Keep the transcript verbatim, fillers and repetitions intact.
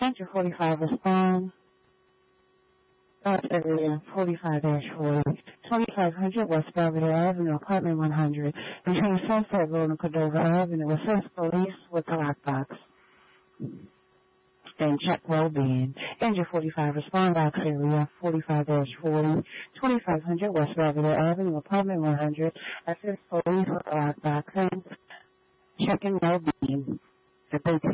Danger forty-five, respond. Loss area forty-five forty. twenty-five hundred West Belvedere Avenue, apartment one hundred. Between Sunset Road and Cordova Avenue. Assist police with the lockbox. Then check well-being. Danger forty-five, respond box area forty-five forty. twenty-five hundred West Belvedere Avenue, apartment one hundred. Assist police with the lockbox. Checking well-being. The